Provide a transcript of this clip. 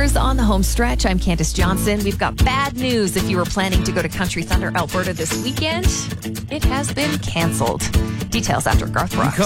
Drivers on the home stretch. I'm Candace Johnson. We've got bad news if you were planning to go to Country Thunder, Alberta this weekend. It has been canceled. Details after Garth Brooks.